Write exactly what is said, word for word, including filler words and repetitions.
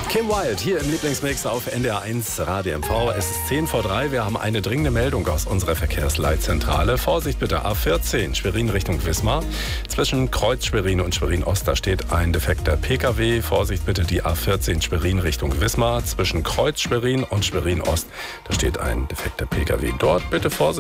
Kim Wilde hier im Lieblingsmix auf N D R eins Radio M V. Es ist zehn vor drei. Wir haben eine dringende Meldung aus unserer Verkehrsleitzentrale. Vorsicht bitte, A vierzehn, Schwerin Richtung Wismar. Zwischen Kreuz Schwerin und Schwerin Ost, da steht ein defekter P K W. Vorsicht bitte, die A vierzehn Schwerin Richtung Wismar. Zwischen Kreuz Schwerin und Schwerin Ost, da steht ein defekter P K W. Dort bitte Vorsicht.